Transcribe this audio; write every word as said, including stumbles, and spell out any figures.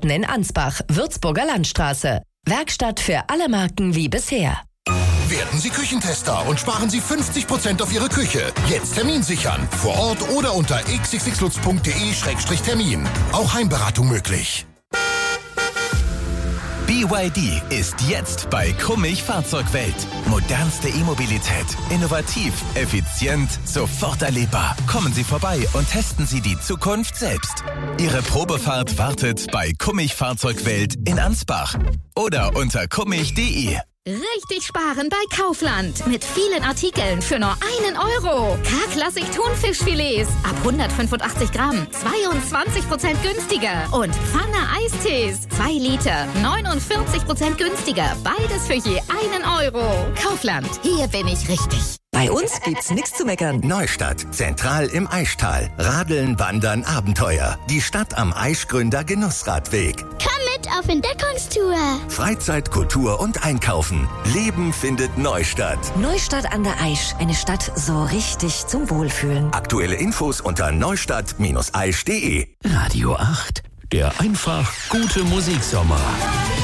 Standorten in Ansbach, Würzburger Landstraße. Werkstatt für alle Marken wie bisher. Werden Sie Küchentester und sparen Sie fünfzig Prozent auf Ihre Küche. Jetzt Termin sichern. Vor Ort oder unter x x x lutz punkt de Schrägstrich Termin. Auch Heimberatung möglich. B Y D ist jetzt bei Kummich Fahrzeugwelt. Modernste E-Mobilität. Innovativ, effizient, sofort erlebbar. Kommen Sie vorbei und testen Sie die Zukunft selbst. Ihre Probefahrt wartet bei Kummich Fahrzeugwelt in Ansbach oder unter kummich punkt de. Richtig sparen bei Kaufland. Mit vielen Artikeln für nur einen Euro. K-Klassik Thunfischfilets ab hundertfünfundachtzig Gramm. zweiundzwanzig Prozent günstiger. Und Pfanne Eistees. zwei Liter. neunundvierzig Prozent günstiger. Beides für je einen Euro. Kaufland. Hier bin ich richtig. Bei uns gibt's nichts zu meckern. Neustadt, zentral im Aischtal. Radeln, Wandern, Abenteuer. Die Stadt am Aischgründer Genussradweg. Komm mit auf Entdeckungstour. Freizeit, Kultur und Einkaufen. Leben findet Neustadt. Neustadt an der Aisch. Eine Stadt so richtig zum Wohlfühlen. Aktuelle Infos unter neustadt Bindestrich aisch punkt de. Radio acht. Der einfach gute Musiksommer.